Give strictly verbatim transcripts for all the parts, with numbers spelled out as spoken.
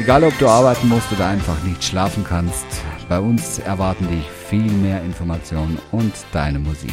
Egal, ob du arbeiten musst oder einfach nicht schlafen kannst, bei uns erwarten dich viel mehr Informationen und deine Musik.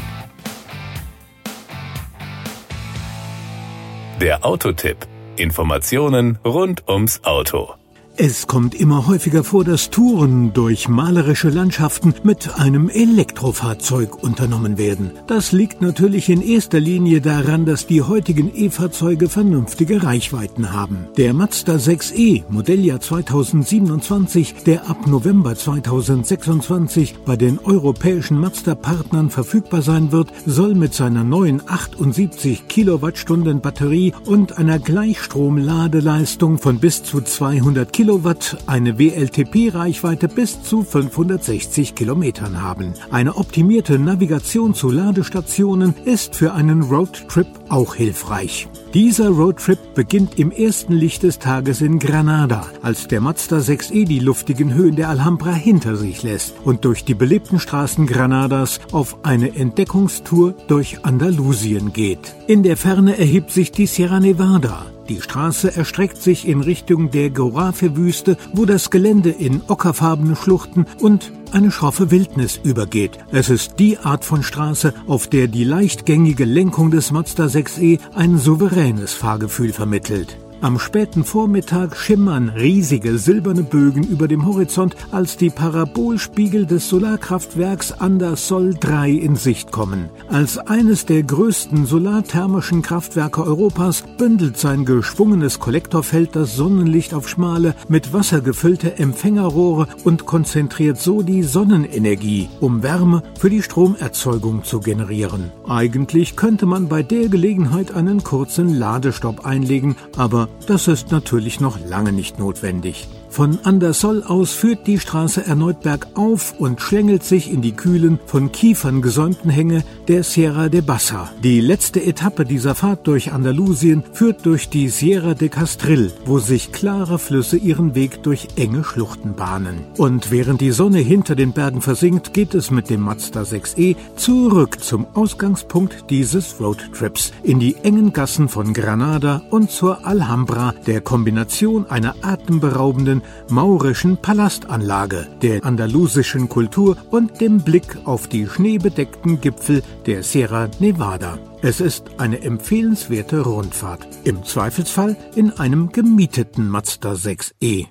Der Autotipp. Informationen rund ums Auto. Es kommt immer häufiger vor, dass Touren durch malerische Landschaften mit einem Elektrofahrzeug unternommen werden. Das liegt natürlich in erster Linie daran, dass die heutigen E-Fahrzeuge vernünftige Reichweiten haben. Der Mazda sechs e, Modelljahr zweitausendsiebenundzwanzig, der ab November zweitausendsechsundzwanzig bei den europäischen Mazda-Partnern verfügbar sein wird, soll mit seiner neuen achtundsiebzig Kilowattstunden Batterie und einer Gleichstrom-Ladeleistung von bis zu zweihundert Kilowatt eine W L T P-Reichweite bis zu fünfhundertsechzig Kilometern haben. Eine optimierte Navigation zu Ladestationen ist für einen Roadtrip auch hilfreich. Dieser Roadtrip beginnt im ersten Licht des Tages in Granada, als der Mazda sechs e die luftigen Höhen der Alhambra hinter sich lässt und durch die belebten Straßen Granadas auf eine Entdeckungstour durch Andalusien geht. In der Ferne erhebt sich die Sierra Nevada. Die Straße erstreckt sich in Richtung der Gorafe-Wüste, wo das Gelände in ockerfarbene Schluchten und eine schroffe Wildnis übergeht. Es ist die Art von Straße, auf der die leichtgängige Lenkung des Mazda sechs e ein souveränes Fahrgefühl vermittelt. Am späten Vormittag schimmern riesige silberne Bögen über dem Horizont, als die Parabolspiegel des Solarkraftwerks Andasol drei in Sicht kommen. Als eines der größten solarthermischen Kraftwerke Europas bündelt sein geschwungenes Kollektorfeld das Sonnenlicht auf schmale, mit Wasser gefüllte Empfängerrohre und konzentriert so die Sonnenenergie, um Wärme für die Stromerzeugung zu generieren. Eigentlich könnte man bei der Gelegenheit einen kurzen Ladestopp einlegen, aber das ist natürlich noch lange nicht notwendig. Von Andasol aus führt die Straße erneut bergauf und schlängelt sich in die kühlen, von Kiefern gesäumten Hänge der Sierra de Bassa. Die letzte Etappe dieser Fahrt durch Andalusien führt durch die Sierra de Castril, wo sich klare Flüsse ihren Weg durch enge Schluchten bahnen. Und während die Sonne hinter den Bergen versinkt, geht es mit dem Mazda sechs e zurück zum Ausgangspunkt dieses Roadtrips, in die engen Gassen von Granada und zur Alhambra, der Kombination einer atemberaubenden maurischen Palastanlage, der andalusischen Kultur und dem Blick auf die schneebedeckten Gipfel der Sierra Nevada. Es ist eine empfehlenswerte Rundfahrt, im Zweifelsfall in einem gemieteten Mazda sechs e.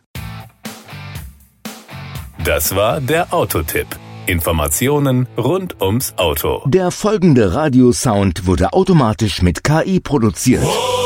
Das war der Autotipp. Informationen rund ums Auto. Der folgende Radiosound wurde automatisch mit K I produziert.